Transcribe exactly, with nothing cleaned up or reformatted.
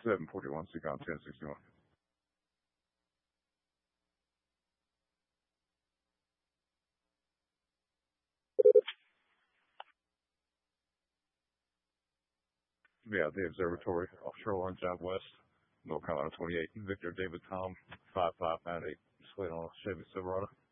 seven forty-one, Seacom ten sixty-one. Yeah, the observatory, offshore one, John West, North Carolina twenty-eight, Victor David Tom, five five nine eight, Slate on Chevy Silverado.